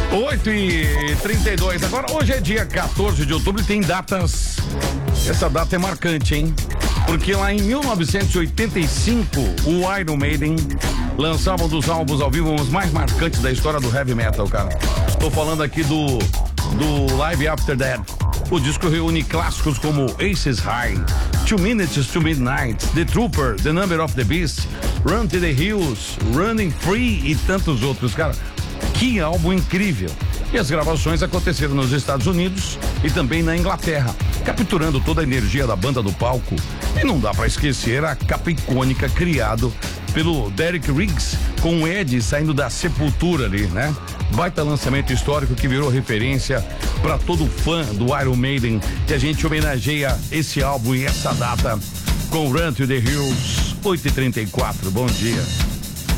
8h32. Agora, hoje é dia 14 de outubro e tem datas. Essa data é marcante, hein? Porque lá em 1985, o Iron Maiden lançava um dos álbuns ao vivo os mais marcantes da história do heavy metal, cara. Tô falando aqui do Live After Death. O disco reúne clássicos como Aces High, 2 Minutes to Midnight, The Trooper, The Number of the Beast, Run to the Hills, Running Free e tantos outros, cara. Que álbum incrível! E as gravações aconteceram nos Estados Unidos e também na Inglaterra, capturando toda a energia da banda do palco. E não dá pra esquecer a capa icônica criado pelo Derek Riggs, com o Ed saindo da sepultura ali, né? Baita lançamento histórico que virou referência pra todo fã do Iron Maiden, que a gente homenageia esse álbum e essa data com Run to the Hills, 8h34. Bom dia.